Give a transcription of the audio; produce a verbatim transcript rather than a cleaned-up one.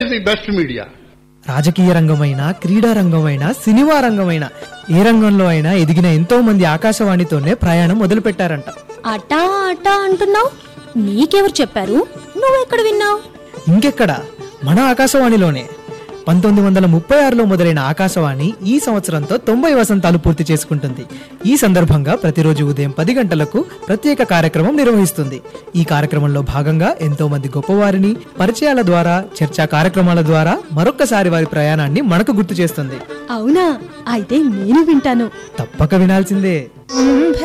The best media. రాజకీయ రంగమైన, క్రీడా రంగమైన, cinema రంగమైన ఏ రంగంలో అయినా ఎదిగిన ఎంతో మంది ఆకాశవాణితోనే ప్రయాణం మొదలు పెట్టారంట. అటా అటా అంటున్నావు, నీకెవరు చెప్పారు? నువ్వెక్కడ విన్నావు? ఇంకెక్కడ, మన ఆకాశవాణిలోనే. పంతొమ్మిది వందల ముప్పై ఆరులో మొదలైన ఆకాశవాణి ఈ సంవత్సరంతో తొంభై వసంతాలు పూర్తి చేసుకుంటుంది. ఈ సందర్భంగా ప్రతిరోజు ఉదయం పది గంటలకు ప్రత్యేక కార్యక్రమం నిర్వహిస్తుంది. ఈ కార్యక్రమంలో భాగంగా ఎంతో మంది గొప్పవారిని పరిచయాల ద్వారా, చర్చా కార్యక్రమాల ద్వారా మరొక్కసారి వారి ప్రయాణాన్ని మనకు గుర్తు చేస్తుంది. అవునా, అయితే నేను వింటాను. తప్పక వినాల్సిందే.